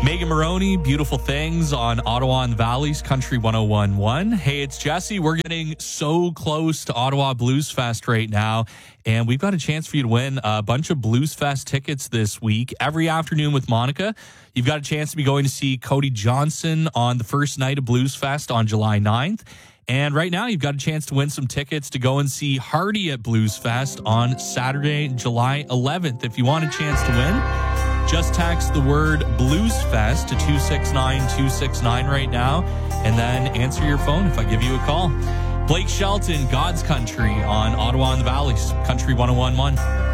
Megan Maroney, Beautiful Things on Ottawa and the Valley's Country 101.1. Hey, it's Jesse. We're getting so close to Ottawa Blues Fest right now, and we've got a chance for you to win a bunch of Blues Fest tickets this week. Every afternoon with Monica, you've got a chance to be going to see Cody Johnson on the first night of Blues Fest on July 9th. And right now, you've got a chance to win some tickets to go and see Hardy at Blues Fest on Saturday, July 11th. If you want a chance to win, just text the word Blues Fest to 269-269 right now, and then answer your phone if I give you a call. Blake Shelton, God's Country on Ottawa and the Valley's Country 101.1.